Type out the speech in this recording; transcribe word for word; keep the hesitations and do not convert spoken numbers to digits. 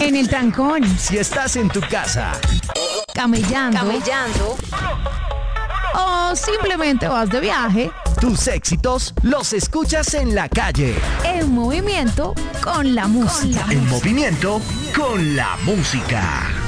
en el trancón, Si estás en tu casa, camellando, Camellando. o simplemente vas de viaje, tus éxitos los escuchas en la calle. en movimiento con la música. En movimiento con la música.